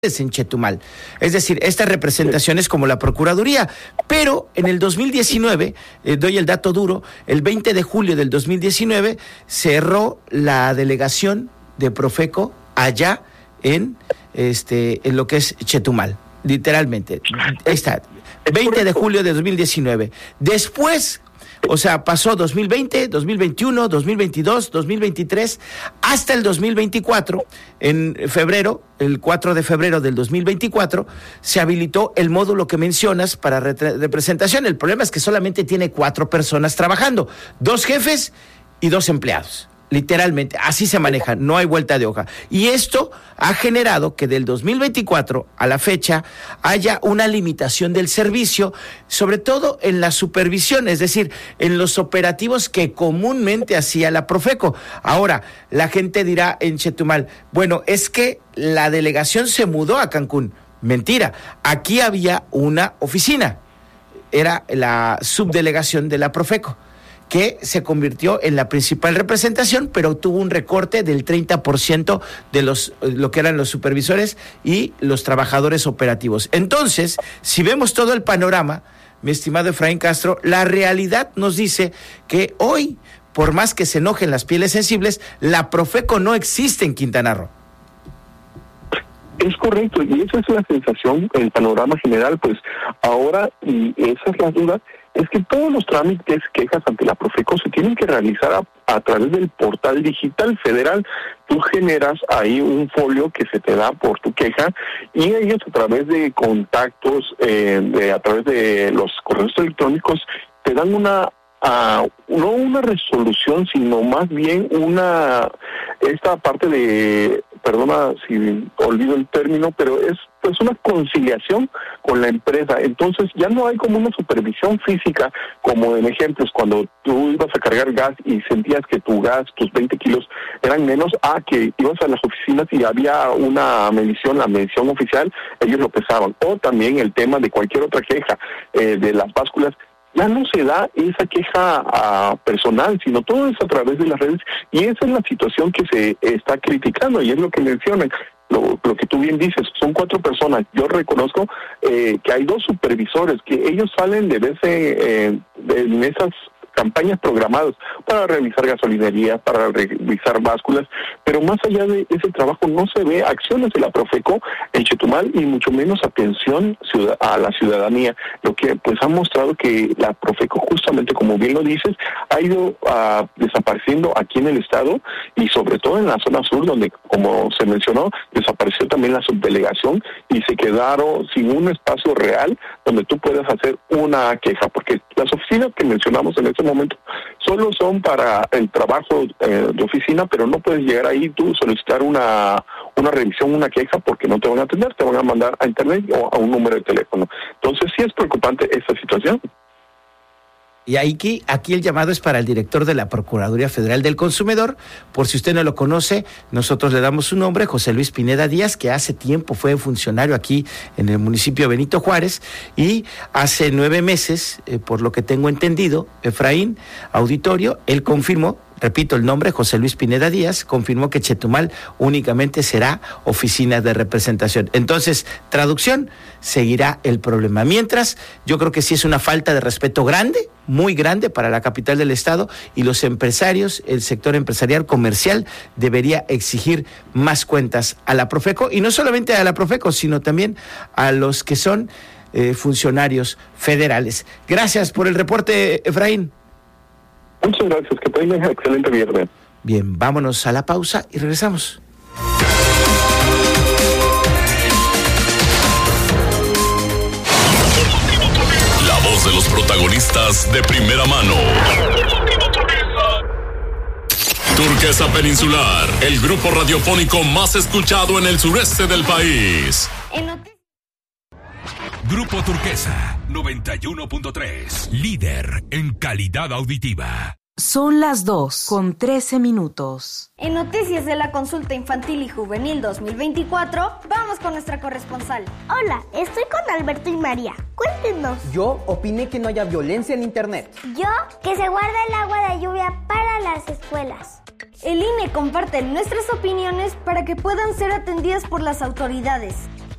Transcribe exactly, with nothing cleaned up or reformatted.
en Chetumal, es decir, estas representaciones como la Procuraduría, pero en el dos mil diecinueve, eh, doy el dato duro, el veinte de julio del dos mil diecinueve cerró la delegación de Profeco allá en este en lo que es Chetumal, literalmente. Ahí está, veinte de julio de dos mil diecinueve. Después, o sea, pasó dos mil veinte, dos mil veintiuno, dos mil veintidós, dos mil veintitrés, hasta el dos mil veinticuatro, en febrero, el cuatro de febrero del dos mil veinticuatro, se habilitó el módulo que mencionas para representación. El problema es que solamente tiene cuatro personas trabajando, dos jefes y dos empleados. Literalmente, así se maneja, no hay vuelta de hoja. Y esto ha generado que del dos mil veinticuatro a la fecha haya una limitación del servicio, sobre todo en la supervisión, es decir, en los operativos que comúnmente hacía la Profeco. Ahora, la gente dirá en Chetumal, bueno, es que la delegación se mudó a Cancún. Mentira, aquí había una oficina, era la subdelegación de la Profeco, que se convirtió en la principal representación, pero tuvo un recorte del treinta por ciento de los, lo que eran los supervisores y los trabajadores operativos. Entonces, si vemos todo el panorama, mi estimado Efraín Castro, la realidad nos dice que hoy, por más que se enojen las pieles sensibles, la Profeco no existe en Quintana Roo. Es correcto, y esa es la sensación, el panorama general, pues ahora, y esa es la duda, es que todos los trámites, quejas ante la Profeco se tienen que realizar a, a través del portal digital federal. Tú generas ahí un folio que se te da por tu queja y ellos a través de contactos, eh, de, a través de los correos electrónicos, te dan una, uh, no una resolución, sino más bien una, esta parte de, perdona si olvido el término, pero es pues una conciliación con la empresa. Entonces ya no hay como una supervisión física, como en ejemplos cuando tú ibas a cargar gas y sentías que tu gas, tus veinte kilos eran menos, a que ibas a las oficinas y había una medición, la medición oficial, ellos lo pesaban. O también el tema de cualquier otra queja eh, de las básculas, ya no se da esa queja uh, personal, sino todo es a través de las redes, y esa es la situación que se está criticando, y es lo que mencionan. Lo, lo que tú bien dices, son cuatro personas. Yo reconozco eh, que hay dos supervisores, que ellos salen de vez en, eh, en esas campañas programadas para revisar gasolinerías, para revisar básculas, pero más allá de ese trabajo no se ve acciones de la Profeco en Chetumal y mucho menos atención a la ciudadanía, lo que pues ha mostrado que la Profeco, justamente como bien lo dices, ha ido uh, desapareciendo aquí en el estado y sobre todo en la zona sur, donde, como se mencionó, desapareció también la subdelegación y se quedaron sin un espacio real donde tú puedas hacer una queja, porque las oficinas que mencionamos en este momento solo son para el trabajo eh, de oficina, pero no puedes llegar ahí tú solicitar una una revisión, una queja, porque no te van a atender, te van a mandar a internet o a un número de teléfono. Entonces sí es preocupante esta situación. Y aquí, aquí el llamado es para el director de la Procuraduría Federal del Consumidor. Por si usted no lo conoce, nosotros le damos su nombre, José Luis Pineda Díaz, que hace tiempo fue funcionario aquí en el municipio de Benito Juárez, y hace nueve meses, eh, por lo que tengo entendido, Efraín, auditorio, él confirmó, repito el nombre, José Luis Pineda Díaz, confirmó que Chetumal únicamente será oficina de representación. Entonces, traducción, seguirá el problema. Mientras, yo creo que sí es una falta de respeto grande, muy grande para la capital del estado, y los empresarios, el sector empresarial comercial, debería exigir más cuentas a la Profeco, y no solamente a la Profeco, sino también a los que son eh, funcionarios federales. Gracias por el reporte, Efraín. Muchas gracias, que tengan un excelente viernes. Bien, vámonos a la pausa y regresamos. La voz de los protagonistas de primera mano. Turquesa Peninsular, el grupo radiofónico más escuchado en el sureste del país. Grupo Turquesa, noventa y uno punto tres, líder en calidad auditiva. Son las dos con trece minutos. En noticias de la consulta infantil y juvenil dos mil veinticuatro, vamos con nuestra corresponsal. Hola, estoy con Alberto y María. Cuéntenos. Yo opiné que no haya violencia en internet. Yo, que se guarda el agua de lluvia para las escuelas. El I N E comparte nuestras opiniones para que puedan ser atendidas por las autoridades.